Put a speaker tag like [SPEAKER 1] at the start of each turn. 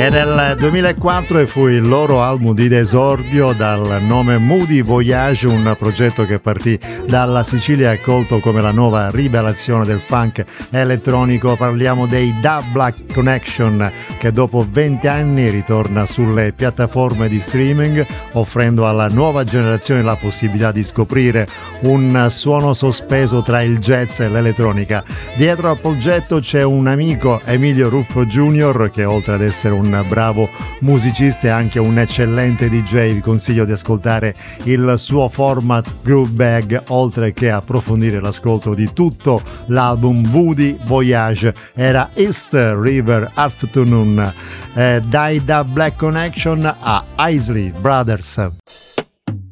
[SPEAKER 1] È nel 2004 e fu il loro album di esordio dal nome Moody Voyage, un progetto che partì dalla Sicilia e accolto come la nuova rivelazione del funk elettronico. Parliamo dei Da Black Connection, che dopo 20 anni ritorna sulle piattaforme di streaming, offrendo alla nuova generazione la possibilità di scoprire un suono sospeso tra il jazz e l'elettronica. Dietro al progetto c'è un amico, Emilio Ruffo Jr., che oltre ad essere un bravo musicista è anche un eccellente DJ. Vi consiglio di ascoltare il suo format Groove Bag, oltre che approfondire l'ascolto di tutto l'album Moody Voyage. Era East River Afternoon, dai Da Black Connection a Isley Brothers.